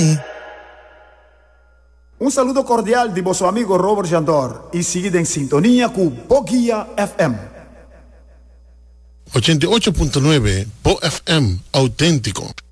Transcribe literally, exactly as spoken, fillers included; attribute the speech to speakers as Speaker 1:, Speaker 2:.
Speaker 1: Un saludo cordial di vostro amigo Robert Jandor y sigue en sintonía con Poguía F M.
Speaker 2: ochenta y ocho punto nueve Po F M, auténtico.